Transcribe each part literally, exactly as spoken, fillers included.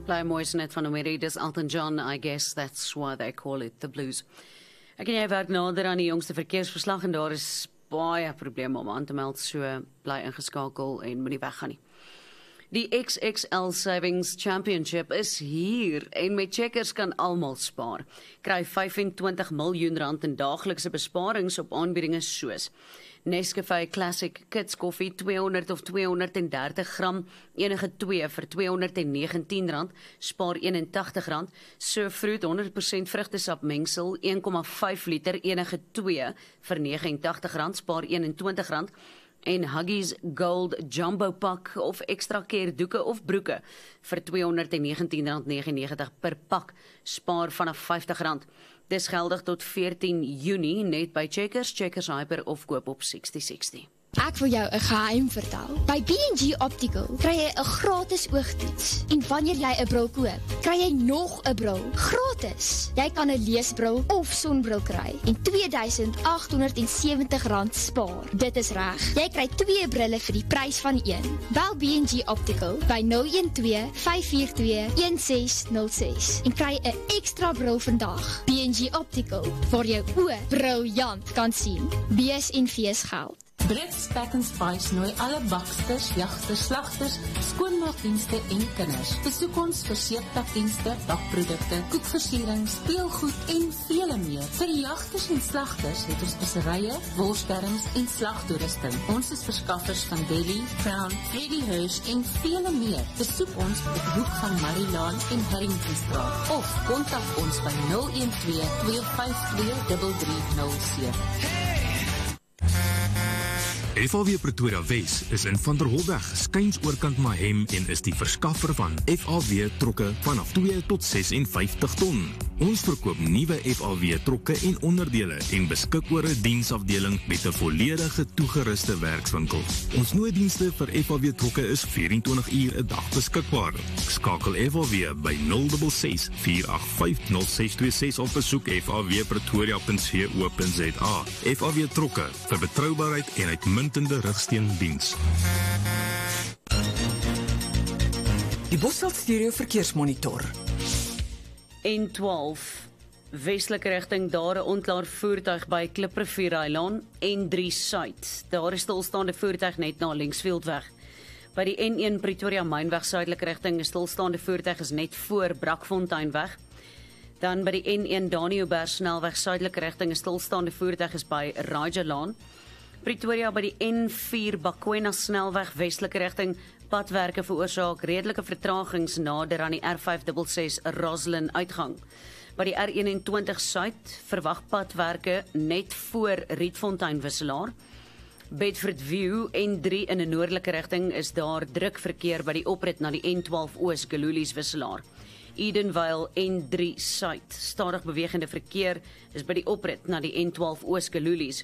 Bly mooi is net van Omeri, dis Elton John, I guess that's why they call it the blues. Ek en jy werk nader aan die jongste verkeersverslag en daar is baie probleme om aan te meld, so bly ingeskakel en moenie weggaan nie. Die X X L Savings Championship is hier en met Checkers kan almal spaar. Kry vyf-en-twintig miljoen rand in daaglikse besparings op aanbiedinge soos Nescafe Classic Kids koffie tweehonderd of tweehonderddertig gram, enige twee vir tweehonderdnegentien rand, spaar eenentagtig rand. Surfruit honderd persent vrugtesap mengsel een komma vyf liter, enige twee vir negenentagtig rand, spaar eenentwintig rand. En Huggies Gold Jumbo Pak of extra keer doeke of broeke vir tweehonderdnegentien rand negenennegentig per pak, spaar vanaf vyftig rand. Dis geldig tot veertien Junie net by Checkers, Checkers Hyper of koop op sixty sixty. Ek wil jou 'n geheim vertel. By B en G Optical kry jy 'n gratis oogtoets. En wanneer jy 'n bril koop, kry jy nog 'n bril gratis. Jy kan 'n leesbril of sonbril kry en twee duisend agt honderd sewentig rand spaar. Dit is reg. Jy kry twee brille vir die prys van een. Bel B en G Optical by nul een twee vyf vier twee een ses nul ses en kry 'n ekstra bril vandag. B en G Optical, waar jou oë briljant kan sien. B S en V S geld. Brits Pack and Spice nooi alle baksters, jagters, slagters, skoonmaakdienste en kinders. Besoek ons vir seeptakdienste, bakprodukte, koekversierings, speelgoed en vele meer. Vir jagters en slagters het ons speserye, worsdarms en slagtoerusting. Ons is verskaffers van Deli, Crown, Freddy Hirsch en vele meer. Besoek ons op die hoek van Marilaan en Harringtonstraat of kontak ons by nul een twee twee vyf twee drie drie nul sewe. F A W Pretoria Wes is in Van der Holweg, skuins oorkant Mahem en is die verskaffer van F A W trokke vanaf twee tot vysenvyftig ton. Ons verkoop nuwe F A W trokke en onderdele en beskik oor 'n diensafdeling met 'n volledige toegeruste werkswinkel. Ons nooddienste vir F A W trokke is vierentwintig uur 'n dag beskikbaar. Skakel F A W by nul ses ses vier agt vyf nul ses twee ses of besoek f a w pretoria punt co punt za. F A W trokke vir betroubaarheid en uitmuntende rigsteendiens. Die Bosveld Stereo Verkeersmonitor. N twaalf, westelike rigting, daar 'n onklaar voertuig by Kliprivier Eiland, N drie Suid. Daar is stilstaande voertuig net na Linksfieldweg. By die N een Pretoria Mynweg suidelike rigting, 'n stilstaande voertuig is net voor Brakfonteinweg. Dan by die N een Daniëlberg snelweg suidelike rigting, 'n stilstaande voertuig is by Rajalaan. Pretoria by die N vier Bakwena snelweg westelike rigting, padwerke veroorsaak redelike vertragings nader aan die R vyf ses ses Roslyn uitgang. By die R eenentwintig Suid verwag padwerke net voor Rietfontein wisselaar. Bedford View N drie in 'n noordelike rigting is daar druk verkeer by die oprit na die N twaalf Oos Gululies wisselaar. Edenvale N drie Suid, stadig bewegende verkeer is by die oprit na die N twaalf Oos Gululies.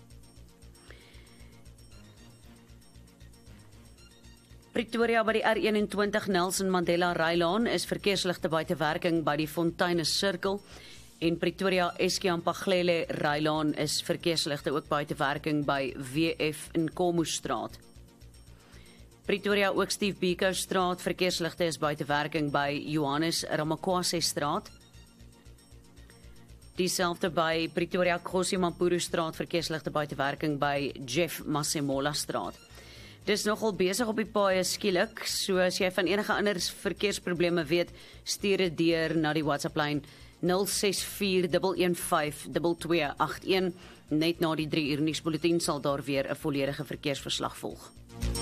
Pretoria by die R eenentwintig Nelson Mandela Rylaan is verkeersligte buite werking by die Fontaine Sirkel en Pretoria Eskiampaglele Rylaan is verkeersligte ook buite werking by W F in Komustraat. Pretoria ook Steve Biko straat verkeersligte is buite werking by Johannes Ramakwase straat. Dieselfde by Pretoria Kgosi Mampuru straat verkeersligte buite werking by Jeff Masemola straat. Dis nogal besig op die paaie skielik, so as jy van enige ander verkeersprobleme weet, stuur dit deur na die WhatsApp lyn nul ses vier een een vyf twee twee agt een. Net na die drie uur nuusbulletin sal daar weer 'n volledige verkeersverslag volg.